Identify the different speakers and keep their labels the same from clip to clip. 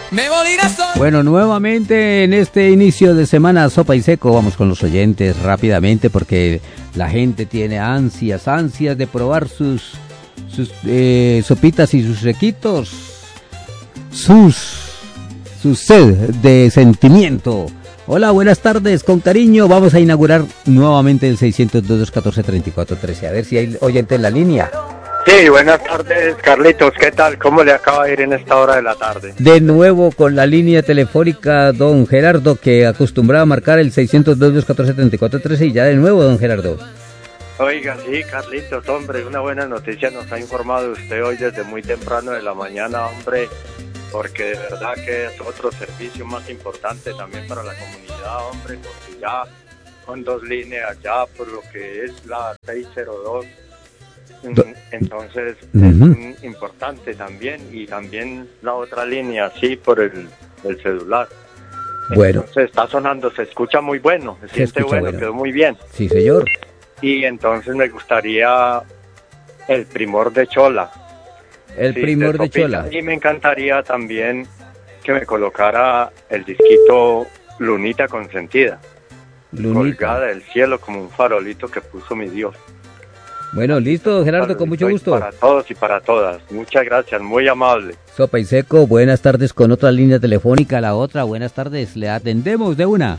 Speaker 1: Bueno, nuevamente en este inicio de semana Sopa y Seco, vamos con los oyentes rápidamente porque la gente tiene ansias de probar sus sopitas y sus sequitos, su sed de sentimiento. Hola, buenas tardes, con cariño vamos a inaugurar nuevamente el 602-214-3413. A ver si hay oyente en la línea.
Speaker 2: Sí, buenas tardes, Carlitos, ¿qué tal? ¿Cómo le acaba de ir en esta hora de la tarde?
Speaker 1: De nuevo con la línea telefónica don Gerardo, que acostumbraba a marcar el 602-214-3413, y ya de nuevo, don Gerardo.
Speaker 2: Oiga, sí, Carlitos, hombre, una buena noticia nos ha informado usted hoy desde muy temprano de la mañana, hombre, porque de verdad que es otro servicio más importante también para la comunidad, hombre, porque ya con 2 líneas ya por lo que es la 602, entonces es importante también, y también la otra línea, sí, por el celular.
Speaker 1: Bueno.
Speaker 2: Entonces está sonando, se escucha muy bueno, se siente bueno, quedó muy bien.
Speaker 1: Sí, señor.
Speaker 2: Y entonces me gustaría el primor de Chola.
Speaker 1: El primor de Chola.
Speaker 2: Y me encantaría también que me colocara el disquito Lunita Consentida. Colgada del cielo como un farolito que puso mi Dios.
Speaker 1: Bueno, listo, Gerardo, con mucho gusto.
Speaker 2: Para todos y para todas. Muchas gracias, muy amable.
Speaker 1: Sopa y Seco, buenas tardes con otra línea telefónica. La otra, buenas tardes, le atendemos de una.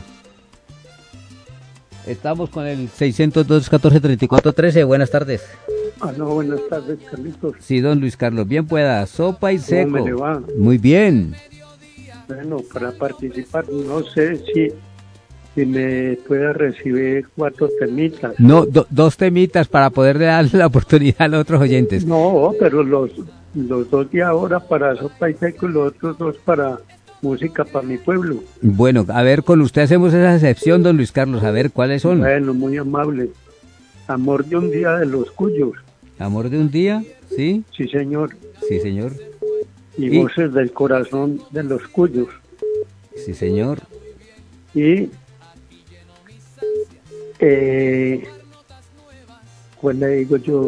Speaker 1: Estamos con el 602-14-3413, buenas tardes.
Speaker 3: No, buenas tardes, Carlitos.
Speaker 1: Sí, don Luis Carlos, bien pueda. Sopa y Seco.
Speaker 3: ¿Cómo me le va?
Speaker 1: Muy bien.
Speaker 3: Bueno, para participar, no sé si me pueda recibir 4 temitas.
Speaker 1: No, 2 temitas para poderle dar la oportunidad a los otros oyentes.
Speaker 3: No, pero los 2 de ahora para Sopa y Seco y los otros 2 para música para mi pueblo.
Speaker 1: Bueno, a ver, con usted hacemos esa excepción, don Luis Carlos, a ver cuáles son.
Speaker 3: Bueno, muy amable. Amor de un día de los Cuyos.
Speaker 1: Amor de un día, ¿sí?
Speaker 3: Sí, señor.
Speaker 1: Sí, señor.
Speaker 3: Y Voces del Corazón de los Cuyos.
Speaker 1: Sí, señor.
Speaker 3: Y pues le digo yo.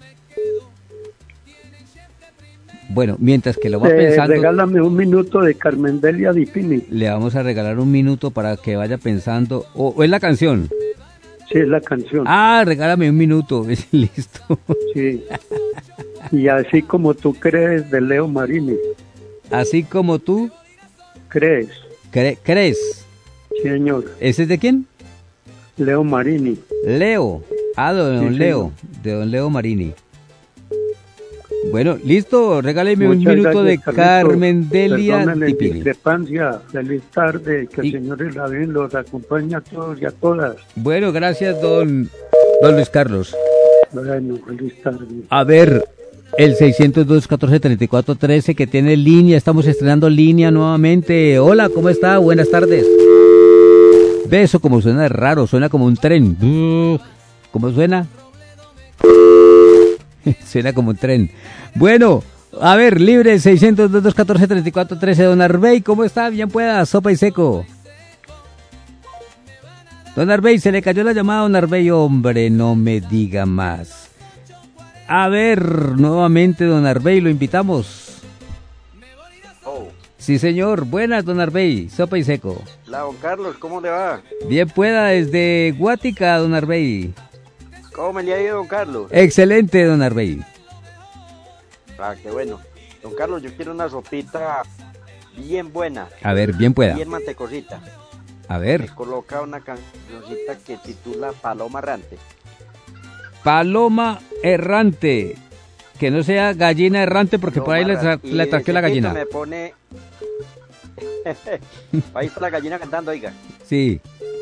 Speaker 1: Bueno, mientras que lo va pensando...
Speaker 3: Regálame un minuto de Carmen Delia Dipini.
Speaker 1: Le vamos a regalar un minuto para que vaya pensando... ¿O es la canción?
Speaker 3: Sí, es la canción.
Speaker 1: Ah, regálame un minuto, listo.
Speaker 3: Sí. Y Así como tú crees, de Leo Marini.
Speaker 1: Así como tú...
Speaker 3: ¿Crees?
Speaker 1: ¿Crees?
Speaker 3: Sí, señor.
Speaker 1: ¿Ese es de quién?
Speaker 3: Leo Marini.
Speaker 1: Leo. Ah, de don
Speaker 3: sí,
Speaker 1: Leo.
Speaker 3: Señor.
Speaker 1: De don Leo Marini. Bueno, listo, regáleme un
Speaker 3: Muchas
Speaker 1: minuto
Speaker 3: gracias,
Speaker 1: de Carmen Delia
Speaker 3: Perdónenme
Speaker 1: Dipini.
Speaker 3: Discrepancia. Feliz tarde, que el Señor y la Virgen los acompañe a todos y a todas.
Speaker 1: Bueno, gracias, don Luis Carlos.
Speaker 3: Bueno, feliz tarde.
Speaker 1: A ver, el 602-14-3413 que tiene línea, estamos estrenando línea nuevamente. Hola, ¿cómo está? Buenas tardes. Ve eso como suena raro, suena como un tren. ¿Cómo suena? Suena como un tren. Bueno, a ver, libre 602-214-3413. Don Arbey, ¿cómo está? Bien pueda, Sopa y Seco. Don Arbey, se le cayó la llamada a don Arbey. Hombre, no me diga más. A ver, nuevamente don Arbey, lo invitamos.
Speaker 4: Oh.
Speaker 1: Sí, señor. Buenas, don Arbey, Sopa y Seco.
Speaker 4: Hola, don Carlos, ¿cómo le va?
Speaker 1: Bien pueda, desde Guática, don Arbey.
Speaker 4: ¿Cómo me le ha ido, don Carlos?
Speaker 1: Excelente, don Arbey.
Speaker 4: Ah, qué bueno. Don Carlos, yo quiero una sopita bien buena.
Speaker 1: A ver, bien pueda.
Speaker 4: Bien mantecosita.
Speaker 1: A ver.
Speaker 4: Me coloca una cancioncita que titula Paloma Errante.
Speaker 1: Paloma Errante. Que no sea gallina errante porque
Speaker 4: Paloma
Speaker 1: por ahí le traqueó la gallina.
Speaker 4: Me pone... Ahí está la gallina cantando, oiga.
Speaker 1: Sí.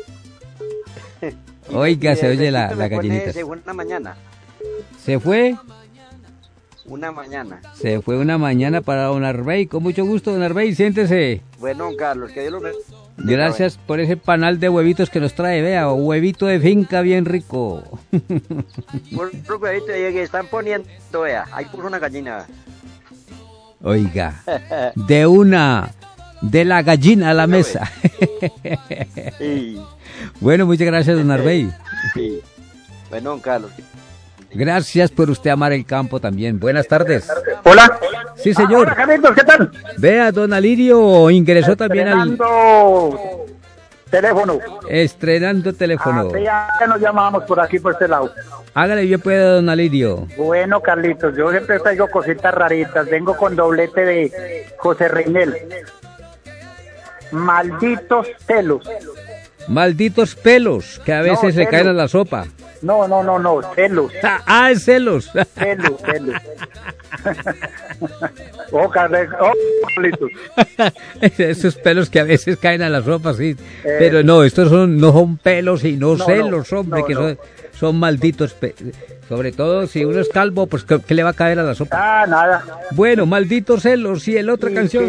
Speaker 1: Oiga, se oye la gallinita.
Speaker 4: Se fue una mañana.
Speaker 1: ¿Se fue?
Speaker 4: Una mañana.
Speaker 1: Se fue una mañana para don Arbey. Con mucho gusto, don Arbey, siéntese.
Speaker 4: Bueno, don Carlos, que Dios lo bendiga.
Speaker 1: Gracias por ese panal de huevitos que nos trae. Vea, huevito de finca bien rico.
Speaker 4: Otro huevito que están poniendo, vea. Ahí puso una gallina.
Speaker 1: Oiga, de la gallina a la mesa.
Speaker 4: Sí.
Speaker 1: Bueno, muchas gracias, don Arbey.
Speaker 4: Sí. Bueno, don Carlos,
Speaker 1: Gracias por usted amar el campo también. Buenas tardes.
Speaker 5: Hola.
Speaker 1: Sí, señor.
Speaker 5: Hola, Carlitos, ¿qué tal?
Speaker 1: Vea, don Alirio ingresó también
Speaker 5: teléfono.
Speaker 1: Estrenando teléfono.
Speaker 5: Ya nos llamábamos por aquí, por este lado.
Speaker 1: Hágale bien pueda, don Alirio.
Speaker 5: Bueno, Carlitos, yo siempre traigo cositas raritas. Vengo con doblete de José Reinel. Malditos celos.
Speaker 1: Malditos pelos, que a veces le caen a la sopa.
Speaker 5: No, celos.
Speaker 1: Es celos.
Speaker 5: Celos. Carlitos.
Speaker 1: Esos pelos que a veces caen a la sopa, sí. Pero no, estos no son pelos, sino celos, hombre, son malditos. Sobre todo si uno es calvo, pues ¿qué le va a caer a la sopa?
Speaker 5: Nada.
Speaker 1: Bueno, malditos celos, y el otra canción.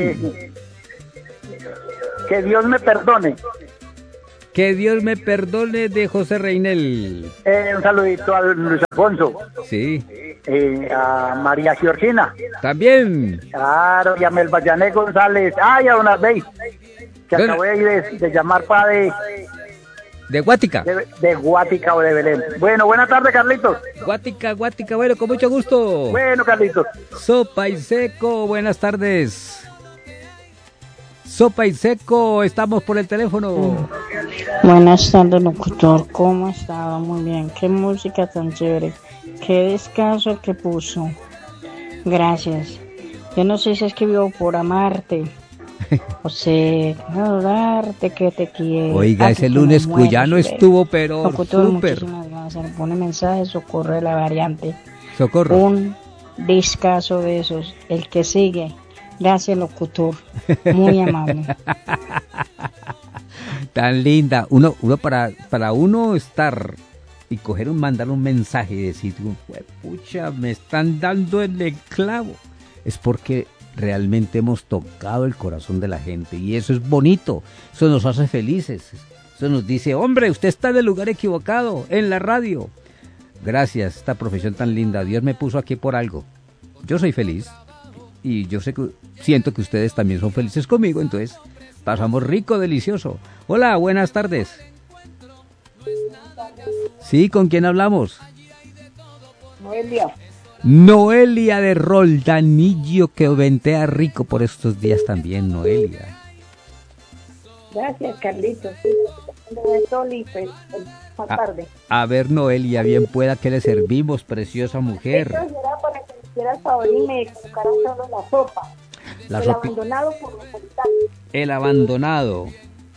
Speaker 5: Que Dios me perdone.
Speaker 1: Que Dios me perdone, de José Reinel.
Speaker 5: Un saludito a Luis Alfonso.
Speaker 1: Sí.
Speaker 5: A María Georgina.
Speaker 1: También.
Speaker 5: Claro, y a Melbayané González. Y a Don Arbey, que acabo de llamar para
Speaker 1: de Guática.
Speaker 5: De Guática o de Belén. Bueno, buenas tardes, Carlitos.
Speaker 1: Guática, bueno, con mucho gusto.
Speaker 5: Bueno, Carlitos.
Speaker 1: Sopa y Seco, buenas tardes. Sopa y Seco, estamos por el teléfono.
Speaker 6: Buenas tardes, locutor. ¿Cómo ha estado? Muy bien. Qué música tan chévere. Qué descanso que puso. Gracias. Yo no sé si escribió por amarte. O sea, adorarte, que te quiero.
Speaker 1: Oiga, ese lunes Cuyano estuvo, pero
Speaker 6: locutor,
Speaker 1: súper.
Speaker 6: Muchísimas gracias. Pone mensaje, socorro de la variante.
Speaker 1: Socorro.
Speaker 6: Un discazo de esos. El que sigue. Gracias, locutor. Muy amable.
Speaker 1: Tan linda. Uno para uno estar y mandar un mensaje y decir, pucha, me están dando en el clavo. Es porque realmente hemos tocado el corazón de la gente y eso es bonito. Eso nos hace felices. Eso nos dice, hombre, usted está en el lugar equivocado, en la radio. Gracias, esta profesión tan linda. Dios me puso aquí por algo. Yo soy feliz. Y yo siento que ustedes también son felices conmigo, entonces pasamos rico, delicioso. Hola, buenas tardes. Sí, ¿con quién hablamos? Noelia de Roldanillo, que ventea rico por estos días también, Noelia.
Speaker 7: Gracias, Carlitos.
Speaker 1: A ver, Noelia, bien pueda, que le servimos, preciosa mujer.
Speaker 7: El favor y me colocaron solo la sopa. Abandonado por los solitarios.
Speaker 1: El abandonado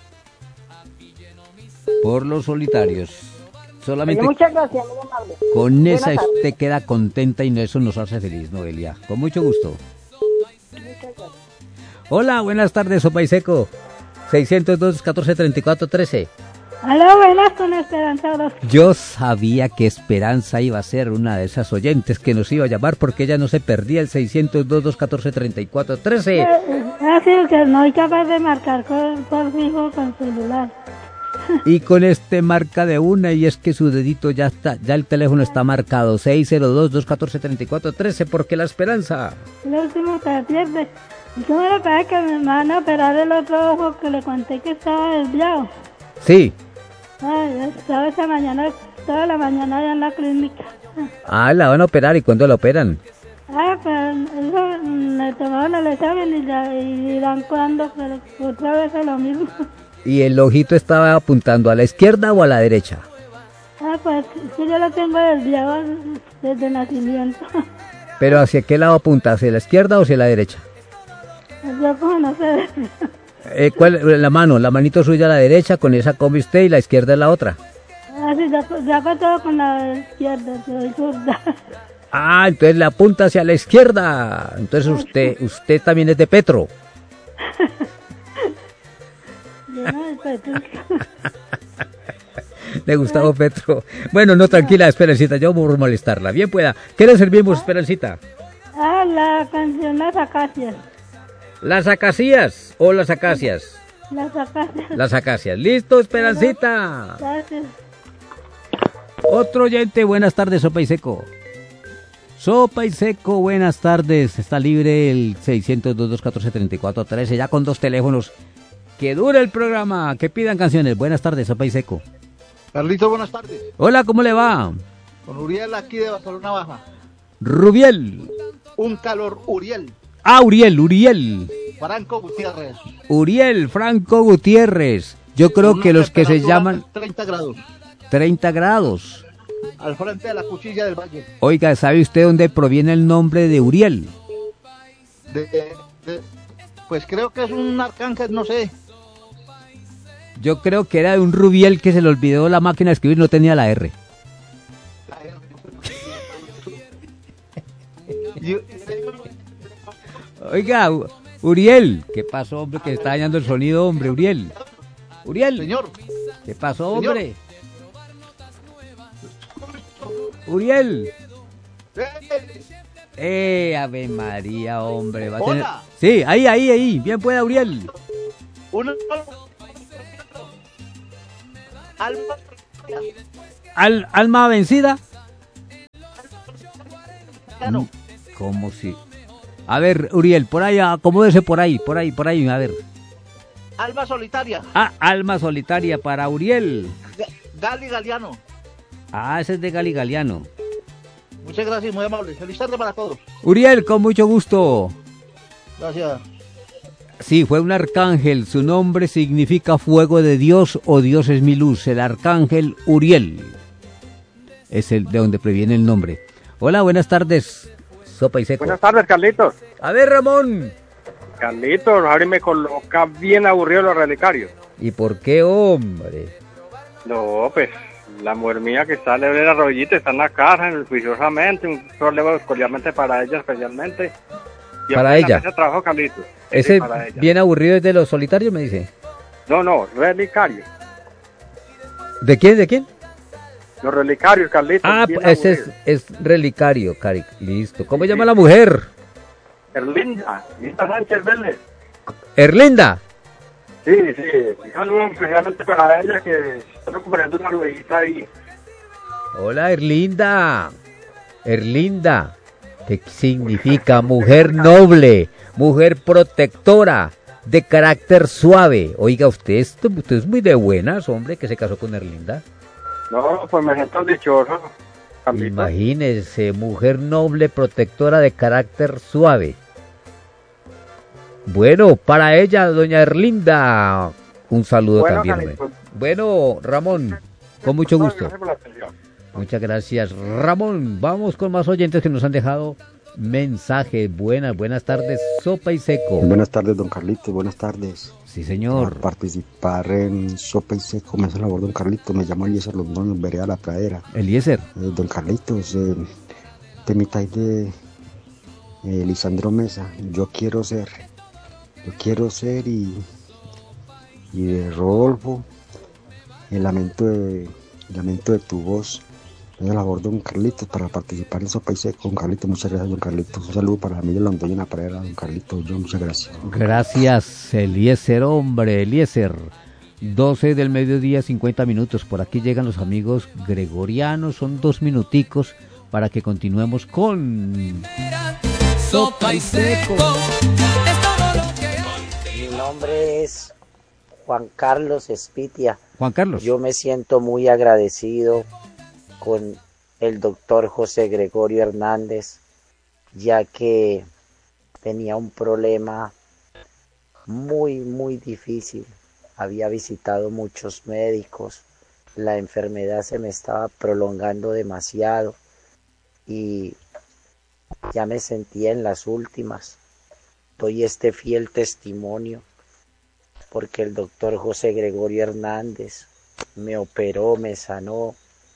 Speaker 1: por los solitarios. Solamente
Speaker 7: muchas gracias, muy amable.
Speaker 1: Con esa usted queda contenta y eso nos hace feliz, Noelia. Con mucho gusto.
Speaker 7: Muchas gracias.
Speaker 1: Hola, buenas tardes, Sopa y Seco. 602-1434-13.
Speaker 7: Aló, buenas, con Esperanza Orozco.
Speaker 1: Yo sabía que Esperanza iba a ser una de esas oyentes que nos iba a llamar porque ella no se perdía el 602-214-34-13.
Speaker 7: Así que no hay capaz de marcar por fijo con celular.
Speaker 1: Y con este marca de una, y es que su dedito ya está, ya el teléfono está marcado, 602-214-34-13, porque la Esperanza.
Speaker 7: El último se pierde. ¿Cómo le parece que me van a operar el otro ojo que le conté que estaba desviado?
Speaker 1: Sí.
Speaker 7: Estaba esa mañana, toda la mañana allá en la clínica.
Speaker 1: La van a operar, ¿y cuándo la operan?
Speaker 7: Pues eso, le tomaron el examen y dirán cuándo, pero otra vez es lo mismo.
Speaker 1: ¿Y el ojito estaba apuntando a la izquierda o a la derecha?
Speaker 7: Pues sí, yo lo tengo desviado desde nacimiento.
Speaker 1: ¿Pero hacia qué lado apunta? ¿Hacia la izquierda o hacia la derecha?
Speaker 7: Yo como no sé.
Speaker 1: ¿Cuál la mano? La manito suya a la derecha, con esa come usted, y la izquierda es la otra.
Speaker 7: Sí, ya todo con la izquierda, soy zurda.
Speaker 1: Entonces le apunta hacia la izquierda. Entonces usted también es de Petro.
Speaker 7: Yo no de Petro.
Speaker 1: De Gustavo Petro. Bueno, no, tranquila, Esperancita, yo por molestarla. Bien pueda. ¿Qué le servimos, Esperancita?
Speaker 7: La canción Las Acacias.
Speaker 1: ¿Las acacias o las acacias?
Speaker 7: Las Acacias.
Speaker 1: Las acacias. ¿Listo, Esperancita?
Speaker 7: Gracias.
Speaker 1: Otro oyente, buenas tardes, Sopa y Seco. Sopa y Seco, buenas tardes. Está libre el 602-214-34-13, ya con 2 teléfonos. Que dure el programa, que pidan canciones. Buenas tardes, Sopa y Seco.
Speaker 8: Carlito, buenas tardes.
Speaker 1: Hola, ¿cómo le va?
Speaker 8: Con Uriel aquí de Barcelona Baja.
Speaker 1: Rubiel.
Speaker 8: Un calor, Uriel.
Speaker 1: Ah, Uriel.
Speaker 8: Franco Gutiérrez.
Speaker 1: Uriel Franco Gutiérrez. Yo creo que los que se llaman
Speaker 8: 30 grados.
Speaker 1: 30 grados.
Speaker 8: Al frente de la Cuchilla del Valle.
Speaker 1: Oiga, ¿sabe usted dónde proviene el nombre de Uriel?
Speaker 8: Pues creo que es un arcángel, no sé.
Speaker 1: Yo creo que era de un Rubiel que se le olvidó la máquina de escribir, no tenía la R. Oiga, Uriel, ¿qué pasó, hombre? Que está dañando el sonido, hombre, Uriel. Uriel,
Speaker 8: señor.
Speaker 1: ¿Qué pasó, hombre? Uriel. Ave María, hombre. Va a tener... Sí, ahí. Bien pueda, Uriel. Alma vencida. ¿Cómo si? A ver, Uriel, por ahí, acomódese por ahí, a ver.
Speaker 8: Alma solitaria.
Speaker 1: Ah, alma solitaria para Uriel.
Speaker 8: Gali Galeano.
Speaker 1: Ah, ese es de Gali Galeano.
Speaker 8: Muchas gracias, muy amable. Feliz tarde para todos.
Speaker 1: Uriel, con mucho gusto.
Speaker 8: Gracias.
Speaker 1: Sí, fue un arcángel. Su nombre significa fuego de Dios o Dios es mi luz. El arcángel Uriel. Es el de donde previene el nombre. Hola, buenas tardes. Sopa y Seco.
Speaker 9: Buenas tardes, Carlitos.
Speaker 1: A ver, Ramón.
Speaker 9: Carlitos, ahora me coloca bien aburrido los relicarios.
Speaker 1: ¿Y por qué, hombre?
Speaker 9: No, pues, la mujer mía que está de la rodillita está en la casa, juiciosamente, un problema cordialmente para ella especialmente. Y
Speaker 1: para ella.
Speaker 9: Ese trabajo, Carlitos.
Speaker 1: Ese bien aburrido es de los solitarios, me dice.
Speaker 9: No, relicarios.
Speaker 1: ¿De quién?
Speaker 9: Los relicarios, Carlitos.
Speaker 1: Ah, ese es relicario, Cari. Listo. ¿Cómo se llama la mujer?
Speaker 9: Erlinda Sánchez Vélez.
Speaker 1: ¿Erlinda?
Speaker 9: Sí. Saludo especialmente para ella que está recuperando una rodillita ahí.
Speaker 1: Hola, Erlinda. ¿Qué significa? Mujer noble, mujer protectora, de carácter suave. Oiga, usted es muy de buenas, hombre, que se casó con Erlinda.
Speaker 9: No, pues me siento dichoso.
Speaker 1: Imagínese, mujer noble, protectora de carácter suave. Bueno, para ella, doña Erlinda, un saludo también. Bueno, Ramón, con mucho gusto. Muchas gracias, Ramón. Vamos con más oyentes que nos han dejado mensajes. Buenas tardes, Sopa y Seco.
Speaker 10: Buenas tardes, don Carlitos, buenas tardes.
Speaker 1: Sí, señor.
Speaker 10: Para participar en Sopa y Seco me hace la voz, don Carlitos. Me llamo Eliezer Londoño, vereda La Pradera.
Speaker 1: Eliezer.
Speaker 10: Don Carlitos, temita de Lisandro Mesa. Yo quiero ser y de Rodolfo, el lamento de tu voz. Me hace la voz, don Carlitos, para participar en Sopa y Seco. Don Carlitos, muchas gracias, don Carlitos. Un saludo para la familia Londoño en La Pradera, don Carlitos. Muchas gracias.
Speaker 1: Gracias, Eliezer, hombre, Eliezer. 12 del mediodía, 50 minutos. Por aquí llegan los amigos gregorianos. Son 2 minuticos para que continuemos con Sopa y Seco.
Speaker 11: Mi nombre es Juan Carlos Espitia.
Speaker 1: Juan Carlos.
Speaker 11: Yo me siento muy agradecido con el doctor José Gregorio Hernández, ya que tenía un problema muy difícil. Había visitado muchos médicos, la enfermedad se me estaba prolongando demasiado y ya me sentía en las últimas. Doy este fiel testimonio porque el doctor José Gregorio Hernández me operó, me sanó,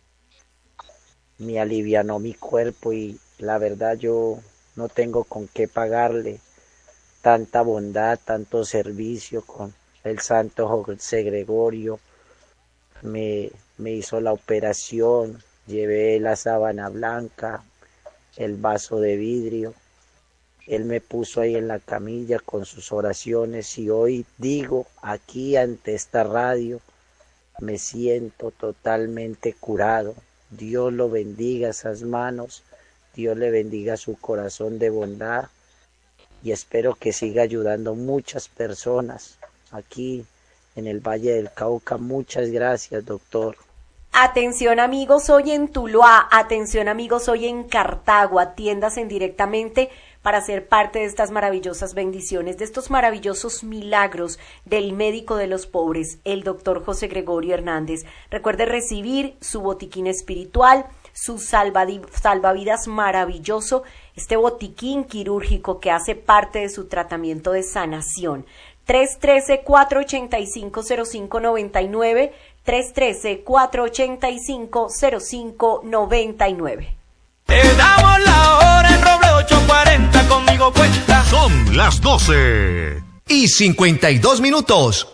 Speaker 11: me alivianó mi cuerpo y la verdad yo no tengo con qué pagarle tanta bondad, tanto servicio con el santo José Gregorio. Me hizo la operación, llevé la sábana blanca, el vaso de vidrio. Él me puso ahí en la camilla con sus oraciones y hoy digo aquí ante esta radio, me siento totalmente curado. Dios lo bendiga esas manos, Dios le bendiga su corazón de bondad y espero que siga ayudando muchas personas aquí en el Valle del Cauca. Muchas gracias, doctor.
Speaker 12: Atención amigos, hoy en Tuluá, atención amigos, hoy en Cartago, atiéndase directamente para ser parte de estas maravillosas bendiciones, de estos maravillosos milagros del médico de los pobres, el doctor José Gregorio Hernández. Recuerde recibir su botiquín espiritual, su salvavidas maravilloso, este botiquín quirúrgico que hace parte de su tratamiento de sanación. 313-485-0599, 313-485-0599.
Speaker 13: Te damos la hora en Roble 840, conmigo cuenta.
Speaker 14: Son las 12:52.